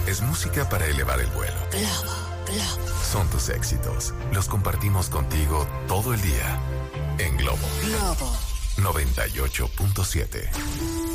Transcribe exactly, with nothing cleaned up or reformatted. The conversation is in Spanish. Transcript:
Es música para elevar el vuelo. Globo, Globo. Son tus éxitos. Los compartimos contigo todo el día. En Globo. Globo. noventa y ocho punto siete.